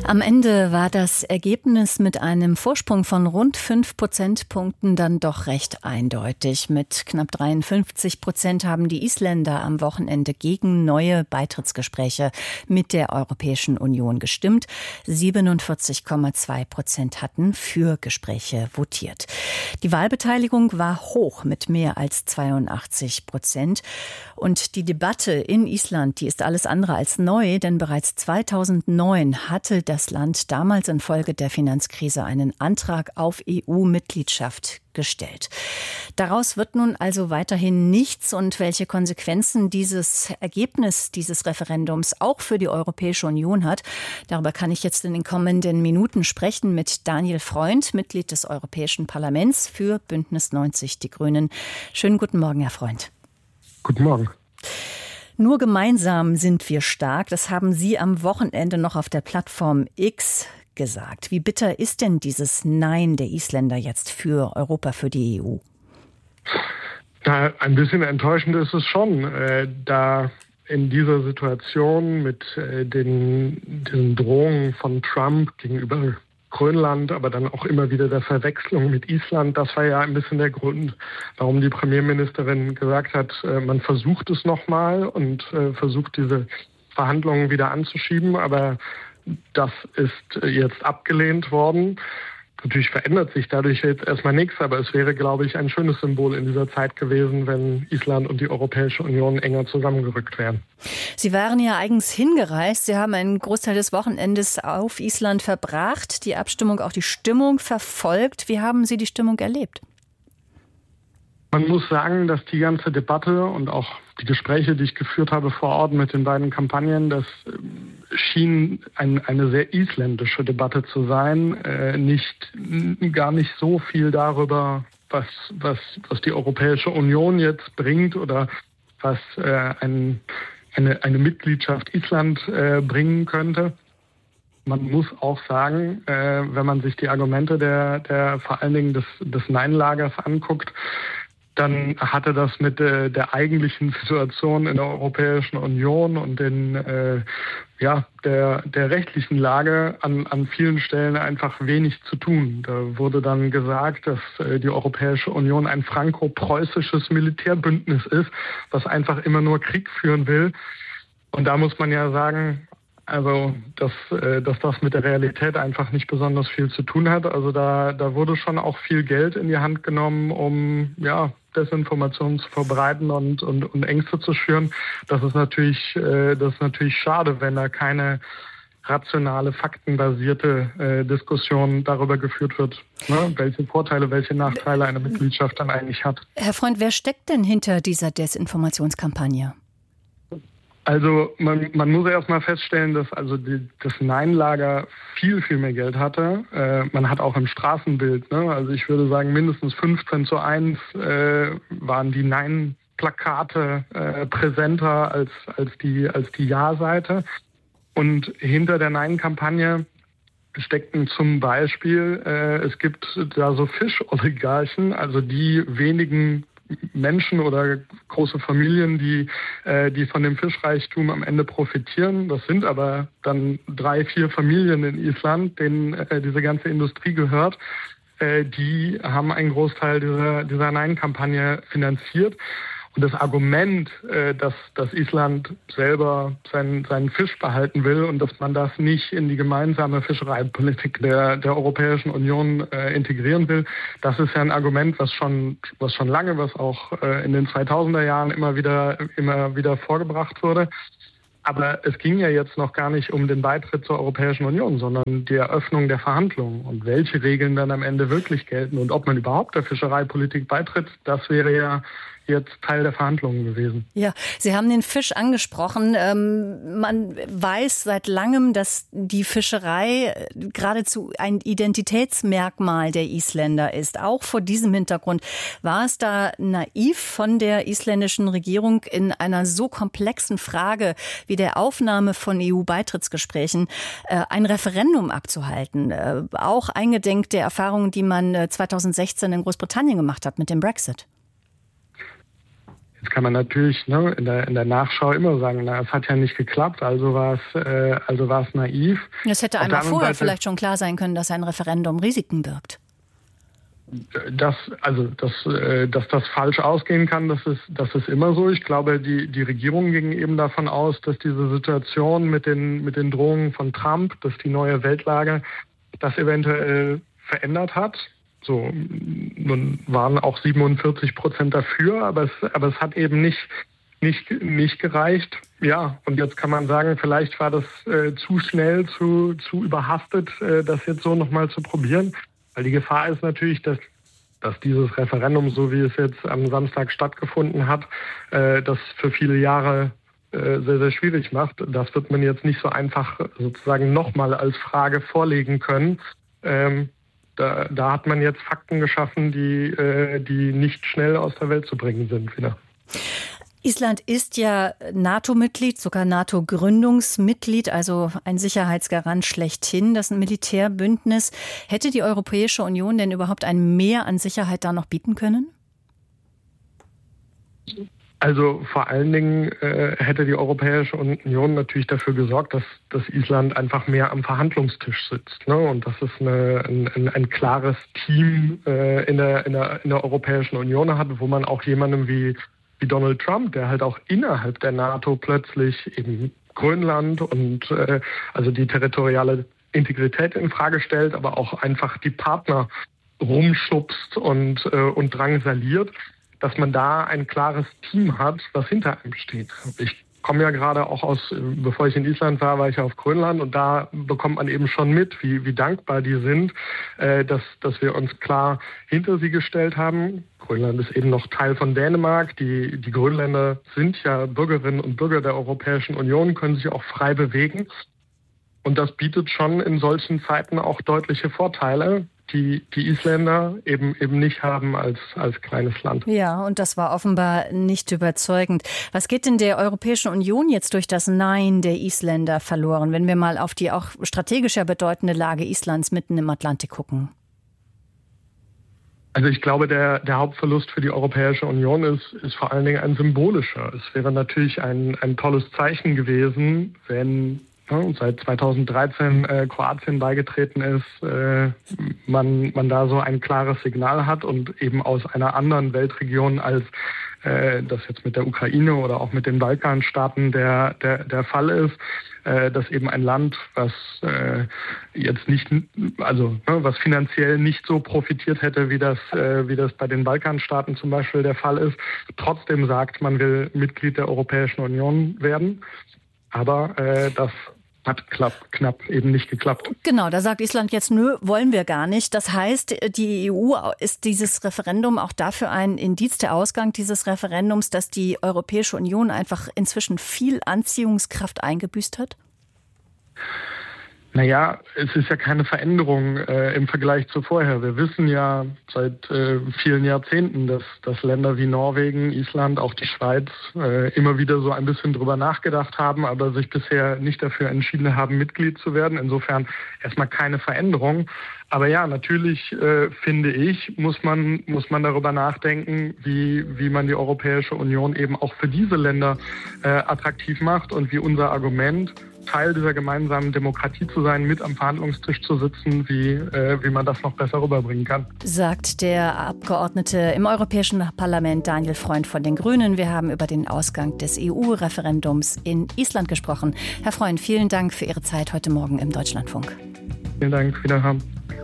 Am Ende war das Ergebnis mit einem Vorsprung von rund 5 Prozentpunkten dann doch recht eindeutig. Mit knapp 53% haben die Isländer am Wochenende gegen neue Beitrittsgespräche mit der Europäischen Union gestimmt. 47,2% hatten für Gespräche votiert. Die Wahlbeteiligung war hoch mit mehr als 82%. Und die Debatte in Island, die ist alles andere als neu, denn bereits 2009 hatte das Land damals infolge der Finanzkrise einen Antrag auf EU-Mitgliedschaft gestellt. Daraus wird nun also weiterhin nichts, und welche Konsequenzen dieses Ergebnis dieses Referendums auch für die Europäische Union hat, darüber kann ich jetzt in den kommenden Minuten sprechen mit Daniel Freund, Mitglied des Europäischen Parlaments für Bündnis 90 Die Grünen. Schönen guten Morgen, Herr Freund. Guten Morgen. Nur gemeinsam sind wir stark. Das haben Sie am Wochenende noch auf der Plattform X gesagt. Wie bitter ist denn dieses Nein der Isländer jetzt für Europa, für die EU? Na, ein bisschen enttäuschend ist es schon, da in dieser Situation mit den Drohungen von Trump gegenüber Grönland, aber dann auch immer wieder der Verwechslung mit Island. Das war ja ein bisschen der Grund, warum die Premierministerin gesagt hat, man versucht es nochmal und versucht diese Verhandlungen wieder anzuschieben. Aber das ist jetzt abgelehnt worden. Natürlich verändert sich dadurch jetzt erstmal nichts, aber es wäre, glaube ich, ein schönes Symbol in dieser Zeit gewesen, wenn Island und die Europäische Union enger zusammengerückt wären. Sie waren ja eigens hingereist. Sie haben einen Großteil des Wochenendes auf Island verbracht, die Abstimmung, auch die Stimmung verfolgt. Wie haben Sie die Stimmung erlebt? Man muss sagen, dass die ganze Debatte und auch die Gespräche, die ich geführt habe vor Ort mit den beiden Kampagnen, das schien eine sehr isländische Debatte zu sein. Gar nicht so viel darüber, was die Europäische Union jetzt bringt oder was eine Mitgliedschaft Island bringen könnte. Man muss auch sagen, wenn man sich die Argumente der vor allen Dingen des Nein-Lagers anguckt, dann hatte das mit der eigentlichen Situation in der Europäischen Union und der rechtlichen Lage an vielen Stellen einfach wenig zu tun. Da wurde dann gesagt, dass die Europäische Union ein franco-preußisches Militärbündnis ist, was einfach immer nur Krieg führen will. Und da muss man ja sagen, also dass das mit der Realität einfach nicht besonders viel zu tun hat. Also da wurde schon auch viel Geld in die Hand genommen, um Desinformationen zu verbreiten und Ängste zu schüren. Das ist natürlich schade, wenn da keine rationale, faktenbasierte Diskussion darüber geführt wird, ne, welche Vorteile, welche Nachteile eine Mitgliedschaft dann eigentlich hat. Herr Freund, wer steckt denn hinter dieser Desinformationskampagne? Also man muss erst mal feststellen, dass das Nein-Lager viel, viel mehr Geld hatte. Man hat auch im Straßenbild, ne, also ich würde sagen mindestens 15:1 waren die Nein-Plakate präsenter als die Ja-Seite. Und hinter der Nein-Kampagne steckten zum Beispiel, es gibt da so Fischoligarchen, also die wenigen Menschen oder große Familien, die von dem Fischreichtum am Ende profitieren. Das sind aber dann 3-4 Familien in Island, denen diese ganze Industrie gehört. Die haben einen Großteil dieser Nein-Kampagne finanziert. Und das Argument, dass Island selber seinen Fisch behalten will und dass man das nicht in die gemeinsame Fischereipolitik der Europäischen Union integrieren will, das ist ja ein Argument, was schon lange, was auch in den 2000er Jahren immer wieder vorgebracht wurde. Aber es ging ja jetzt noch gar nicht um den Beitritt zur Europäischen Union, sondern die Eröffnung der Verhandlungen. Und welche Regeln dann am Ende wirklich gelten und ob man überhaupt der Fischereipolitik beitritt, das wäre ja jetzt Teil der Verhandlungen gewesen. Ja, Sie haben den Fisch angesprochen. Man weiß seit langem, dass die Fischerei geradezu ein Identitätsmerkmal der Isländer ist. Auch vor diesem Hintergrund war es da naiv von der isländischen Regierung, in einer so komplexen Frage wie der Aufnahme von EU-Beitrittsgesprächen ein Referendum abzuhalten. Auch eingedenk der Erfahrungen, die man 2016 in Großbritannien gemacht hat mit dem Brexit. Jetzt kann man natürlich in der Nachschau immer sagen, es hat ja nicht geklappt, also war es naiv. Es hätte einmal vorher vielleicht schon klar sein können, dass ein Referendum Risiken birgt. Dass das falsch ausgehen kann, das ist immer so. Ich glaube, die Regierungen gingen eben davon aus, dass diese Situation mit den Drohungen von Trump, dass die neue Weltlage das eventuell verändert hat. So, nun waren auch 47% dafür, aber es hat eben nicht gereicht. Ja, und jetzt kann man sagen, vielleicht war das zu schnell, zu überhastet, das jetzt so nochmal zu probieren. Weil die Gefahr ist natürlich, dass dieses Referendum, so wie es jetzt am Samstag stattgefunden hat, das für viele Jahre sehr, sehr schwierig macht. Das wird man jetzt nicht so einfach sozusagen nochmal als Frage vorlegen können. Da hat man jetzt Fakten geschaffen, die nicht schnell aus der Welt zu bringen sind wieder. Island ist ja NATO-Mitglied, sogar NATO-Gründungsmitglied, also ein Sicherheitsgarant schlechthin, das Militärbündnis. Hätte die Europäische Union denn überhaupt ein Mehr an Sicherheit da noch bieten können? Also vor allen Dingen hätte die Europäische Union natürlich dafür gesorgt, dass Island einfach mehr am Verhandlungstisch sitzt, ne? Und dass es ein klares Team in der Europäischen Union hat, wo man auch jemandem wie Donald Trump, der halt auch innerhalb der NATO plötzlich eben Grönland und also die territoriale Integrität in Frage stellt, aber auch einfach die Partner rumschubst und drangsaliert, dass man da ein klares Team hat, was hinter einem steht. Ich komme ja gerade auch bevor ich in Island war ich ja auf Grönland und da bekommt man eben schon mit, wie dankbar die sind, dass wir uns klar hinter sie gestellt haben. Grönland ist eben noch Teil von Dänemark. Die Grönländer sind ja Bürgerinnen und Bürger der Europäischen Union, können sich auch frei bewegen. Und das bietet schon in solchen Zeiten auch deutliche Vorteile, die Isländer eben nicht haben als kleines Land. Ja, und das war offenbar nicht überzeugend. Was geht denn der Europäischen Union jetzt durch das Nein der Isländer verloren, wenn wir mal auf die auch strategischer bedeutende Lage Islands mitten im Atlantik gucken? Also ich glaube, der Hauptverlust für die Europäische Union ist vor allen Dingen ein symbolischer. Es wäre natürlich ein tolles Zeichen gewesen, wenn seit 2013 Kroatien beigetreten ist, man da so ein klares Signal hat und eben aus einer anderen Weltregion als das jetzt mit der Ukraine oder auch mit den Balkanstaaten der Fall ist, dass eben ein Land, was jetzt nicht, also was finanziell nicht so profitiert hätte, wie das bei den Balkanstaaten zum Beispiel der Fall ist, trotzdem sagt, man will Mitglied der Europäischen Union werden. Aber das hat knapp eben nicht geklappt. Genau, da sagt Island jetzt, nö, wollen wir gar nicht. Das heißt, die EU ist dieses Referendum auch dafür ein Indiz, der Ausgang dieses Referendums, dass die Europäische Union einfach inzwischen viel Anziehungskraft eingebüßt hat? Naja, es ist ja keine Veränderung im Vergleich zu vorher. Wir wissen ja seit vielen Jahrzehnten, dass Länder wie Norwegen, Island, auch die Schweiz immer wieder so ein bisschen drüber nachgedacht haben, aber sich bisher nicht dafür entschieden haben, Mitglied zu werden. Insofern erstmal keine Veränderung. Aber ja, natürlich finde ich, muss man darüber nachdenken, wie man die Europäische Union eben auch für diese Länder attraktiv macht und wie unser Argument, Teil dieser gemeinsamen Demokratie zu sein, mit am Verhandlungstisch zu sitzen, wie man das noch besser rüberbringen kann. Sagt der Abgeordnete im Europäischen Parlament Daniel Freund von den Grünen. Wir haben über den Ausgang des EU-Referendums in Island gesprochen. Herr Freund, vielen Dank für Ihre Zeit heute Morgen im Deutschlandfunk. Vielen Dank, Wiederhören.